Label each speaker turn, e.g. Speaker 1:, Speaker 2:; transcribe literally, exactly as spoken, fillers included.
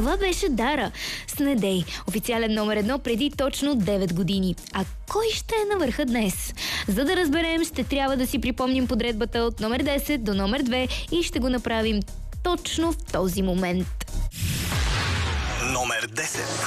Speaker 1: Това беше Дара с Недей, официален номер едно преди точно девет години. А кой ще е на върха днес? За да разберем, ще трябва да си припомним подредбата от номер десет до номер две и ще го направим точно в този момент.
Speaker 2: Номер десет.